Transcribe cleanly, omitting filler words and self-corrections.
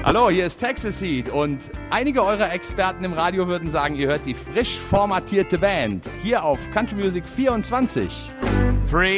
Hallo, hier ist Texas Heat und einige eurer Experten im Radio würden sagen, ihr hört die frisch formatierte Band hier auf Country Music 24.